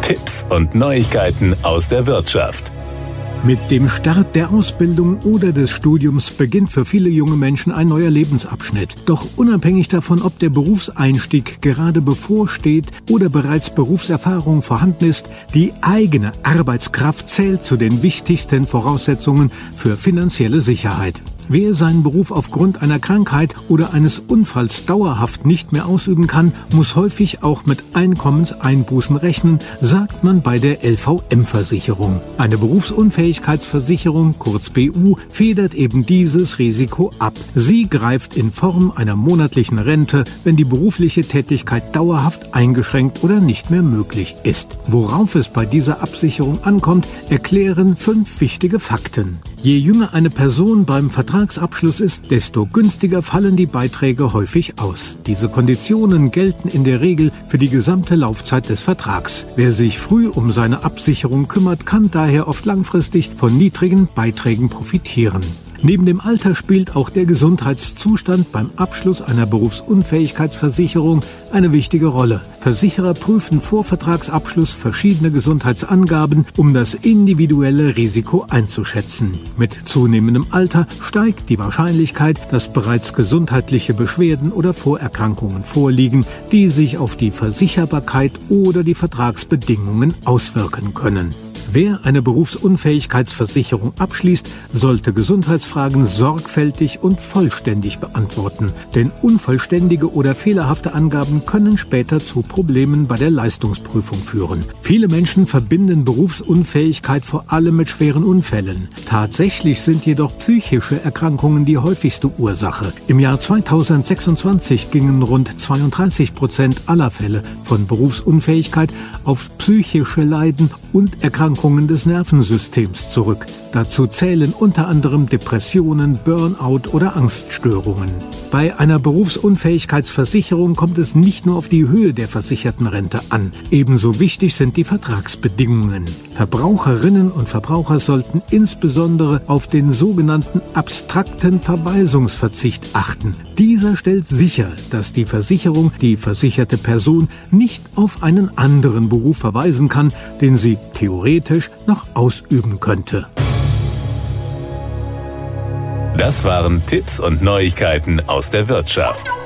Tipps und Neuigkeiten aus der Wirtschaft. Mit dem Start der Ausbildung oder des Studiums beginnt für viele junge Menschen ein neuer Lebensabschnitt. Doch unabhängig davon, ob der Berufseinstieg gerade bevorsteht oder bereits Berufserfahrung vorhanden ist, die eigene Arbeitskraft zählt zu den wichtigsten Voraussetzungen für finanzielle Sicherheit. Wer seinen Beruf aufgrund einer Krankheit oder eines Unfalls dauerhaft nicht mehr ausüben kann, muss häufig auch mit Einkommenseinbußen rechnen, sagt man bei der LVM-Versicherung. Eine Berufsunfähigkeitsversicherung, kurz BU, federt eben dieses Risiko ab. Sie greift in Form einer monatlichen Rente, wenn die berufliche Tätigkeit dauerhaft eingeschränkt oder nicht mehr möglich ist. Worauf es bei dieser Absicherung ankommt, erklären 5 wichtige Fakten. Je jünger eine Person beim Vertragsabschluss ist, desto günstiger fallen die Beiträge häufig aus. Diese Konditionen gelten in der Regel für die gesamte Laufzeit des Vertrags. Wer sich früh um seine Absicherung kümmert, kann daher oft langfristig von niedrigen Beiträgen profitieren. Neben dem Alter spielt auch der Gesundheitszustand beim Abschluss einer Berufsunfähigkeitsversicherung eine wichtige Rolle. Versicherer prüfen vor Vertragsabschluss verschiedene Gesundheitsangaben, um das individuelle Risiko einzuschätzen. Mit zunehmendem Alter steigt die Wahrscheinlichkeit, dass bereits gesundheitliche Beschwerden oder Vorerkrankungen vorliegen, die sich auf die Versicherbarkeit oder die Vertragsbedingungen auswirken können. Wer eine Berufsunfähigkeitsversicherung abschließt, sollte Gesundheitsfragen sorgfältig und vollständig beantworten. Denn unvollständige oder fehlerhafte Angaben können später zu Problemen bei der Leistungsprüfung führen. Viele Menschen verbinden Berufsunfähigkeit vor allem mit schweren Unfällen. Tatsächlich sind jedoch psychische Erkrankungen die häufigste Ursache. Im Jahr 2026 gingen rund 32% aller Fälle von Berufsunfähigkeit auf psychische Leiden und Erkrankungen des Nervensystems zurück. Dazu zählen unter anderem Depressionen, Burnout oder Angststörungen. Bei einer Berufsunfähigkeitsversicherung kommt es nicht nur auf die Höhe der versicherten Rente an. Ebenso wichtig sind die Vertragsbedingungen. Verbraucherinnen und Verbraucher sollten insbesondere auf den sogenannten abstrakten Verweisungsverzicht achten. Dieser stellt sicher, dass die Versicherung die versicherte Person nicht auf einen anderen Beruf verweisen kann, den sie theoretisch noch ausüben könnte. Das waren Tipps und Neuigkeiten aus der Wirtschaft.